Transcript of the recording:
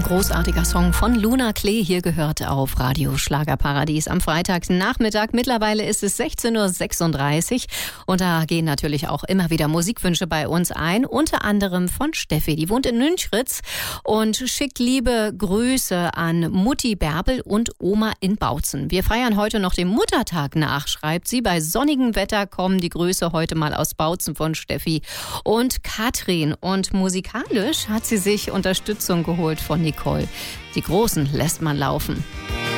Großartiger Song von Luna Klee, hier gehört auf Radio Schlagerparadies am Freitagnachmittag. Mittlerweile ist es 16:36 Uhr und da gehen natürlich auch immer wieder Musikwünsche bei uns ein, unter anderem von Steffi. Die wohnt in Nünchritz und schickt liebe Grüße an Mutti Bärbel und Oma in Bautzen. Wir feiern heute noch den Muttertag nach, schreibt sie. Bei sonnigem Wetter kommen die Grüße heute mal aus Bautzen von Steffi und Katrin. Und musikalisch hat sie sich Unterstützung geholt von Nicole. Die Großen lässt man laufen.